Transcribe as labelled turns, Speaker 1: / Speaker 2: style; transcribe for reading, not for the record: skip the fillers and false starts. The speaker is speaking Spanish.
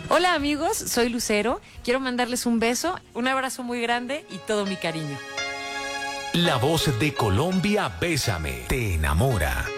Speaker 1: Hola amigos, soy Lucero. Quiero mandarles un beso, un abrazo muy grande y todo mi cariño.
Speaker 2: La voz de Colombia, Bésame, te enamora.